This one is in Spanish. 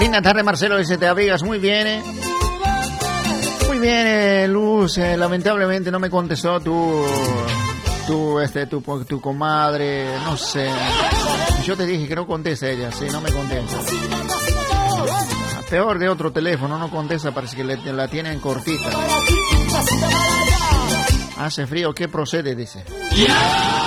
Linda tarde, Marcelo, dice, te abrigas muy bien, ¿eh? Muy bien, Luz, lamentablemente no me contestó tu comadre, no sé. Yo te dije que no contesta ella, sí, no me contesta. Peor de otro teléfono, no contesta, parece que la tienen cortita. Hace frío, ¿qué procede? Dice.